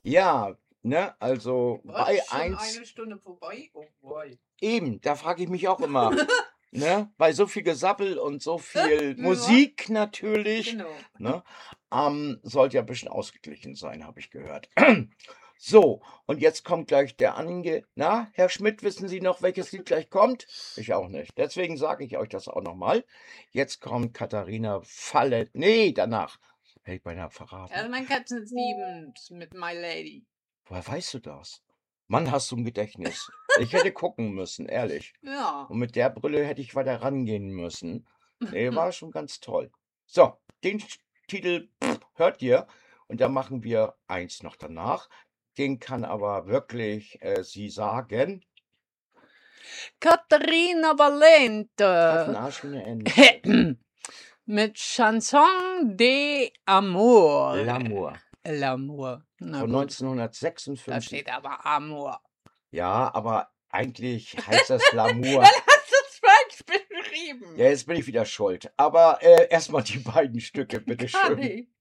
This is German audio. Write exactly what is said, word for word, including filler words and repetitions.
Ja, ne, also Was, bei schon eins eine Stunde vorbei? Oh boy. eben, da frage ich mich auch immer, ne, bei so viel Gesappel und so viel Ja, Musik natürlich, genau. ne, ähm, sollte ja 'n bisschen ausgeglichen sein, habe ich gehört. So, und jetzt kommt gleich der ange na, Herr Schmidt, wissen Sie noch, welches Lied gleich kommt? Ich auch nicht. Deswegen sage ich euch das auch noch mal. Jetzt kommt Katharina Falle ne, danach. Hätte ich beinahe verraten. Erstmal Katzen sieben mit My Lady. Woher weißt du das? Mann, hast du 'n Gedächtnis. Ich hätte gucken müssen, ehrlich. Ja. Und mit der Brille hätte ich weiter rangehen müssen. Ne, war schon ganz toll. So, den Sch Titel hört ihr und dann machen wir eins noch danach. Den kann aber wirklich, äh, sie sagen. Caterina Halt 'n Valente. Arsch wie 'ne Ente. Mit Chanson d'Amour. L'amour. L'amour. Na Von gut. Da neunzehnhundertsechsundfünfzig. steht aber Amour. Ja, aber eigentlich heißt das L'amour. Dann hast du's falsch beschrieben. Ja, jetzt bin ich wieder schuld. Aber, äh, erst mal die beiden Stücke, bitte Gar schön. nicht.